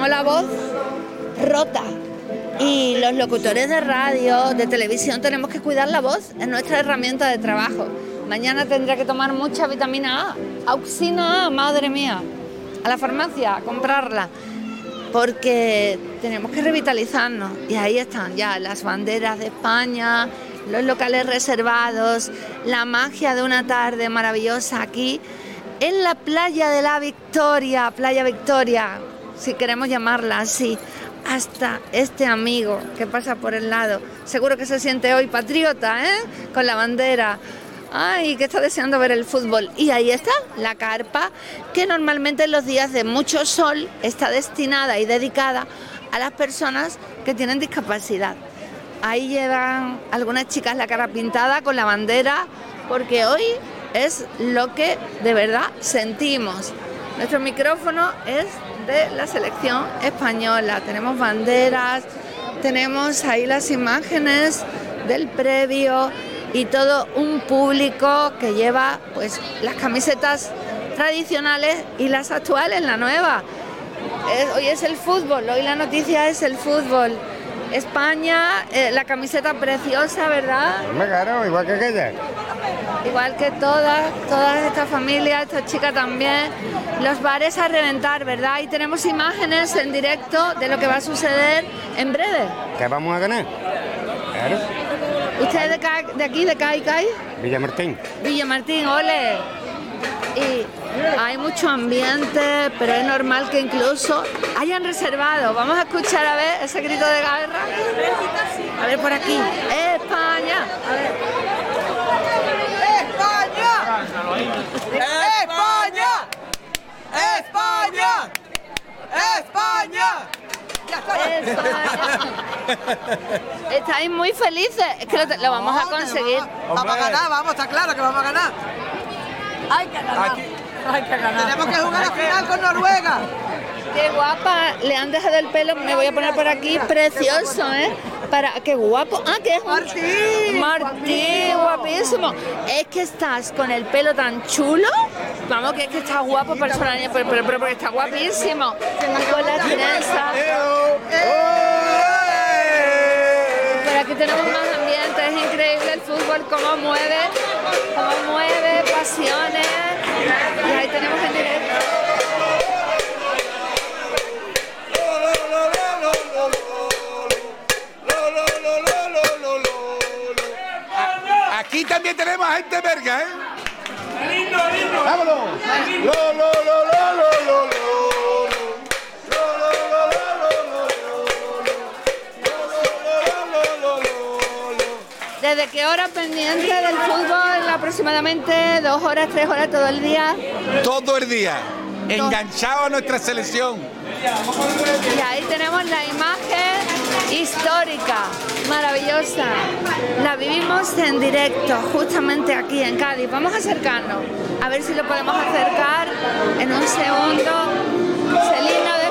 tenemos la voz rota. Y los locutores de radio, de televisión, tenemos que cuidar la voz, es nuestra herramienta de trabajo. Mañana tendré que tomar mucha vitamina A, auxina A, madre mía, a la farmacia a comprarla, porque tenemos que revitalizarnos. Y ahí están ya las banderas de España, los locales reservados, la magia de una tarde maravillosa aquí en la playa de la Victoria, Playa Victoria, si queremos llamarla así. Hasta este amigo que pasa por el lado, seguro que se siente hoy patriota, con la bandera, ay, que está deseando ver el fútbol. Y ahí está la carpa, que normalmente en los días de mucho sol está destinada y dedicada a las personas que tienen discapacidad. Ahí llevan algunas chicas la cara pintada con la bandera, porque hoy es lo que de verdad sentimos. Nuestro micrófono es de la selección española. Tenemos banderas, tenemos ahí las imágenes del previo y todo un público que lleva pues las camisetas tradicionales y las actuales, la nueva. Hoy es el fútbol, hoy la noticia es el fútbol. España, la camiseta preciosa, ¿verdad? Claro, igual que aquella. Igual que todas estas familias, esta chica también. Los bares a reventar, ¿verdad? Y tenemos imágenes en directo de lo que va a suceder en breve. ¿Qué vamos a ganar? Claro. ¿Usted es de aquí, de Cai? Villamartín. Villamartín, ole. Y hay mucho ambiente, pero es normal que incluso hayan reservado. Vamos a escuchar a ver ese grito de guerra. A ver por aquí. ¡España! A ver. ¡España! ¡España! ¡España! ¡España! Estáis muy felices. Es que lo vamos a conseguir. Vamos a ganar, vamos, está claro que vamos a ganar. Hay que ganar. Hay que ganar. Tenemos que jugar la final con Noruega. Qué guapa, le han dejado el pelo, me voy a poner por aquí, precioso, qué guapo, que es Martín, guapísimo. Es que estás con el pelo tan chulo, vamos, que es que estás guapo personalmente, pero porque está guapísimo, con las trenzas. Pero aquí tenemos más ambiente, es increíble el fútbol, cómo mueve pasiones, y ahí tenemos en directo. Aquí también tenemos a gente verga, ¡Lindo! ¡Vámonos! ¿Desde qué hora pendiente del fútbol? Aproximadamente 2 horas, 3 horas todo el día. Todo el día, enganchado a nuestra selección. Y ahí tenemos la imagen histórica, maravillosa. La vivimos en directo, justamente aquí en Cádiz. Vamos a acercarnos, a ver si lo podemos acercar en un segundo. Celina de